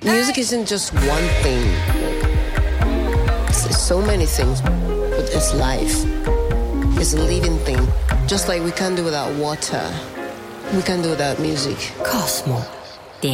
Music isn't just one thing. It's so many things, but it's life. It's a living thing. Just like we can't do without water, we can't do without music. Cosmo.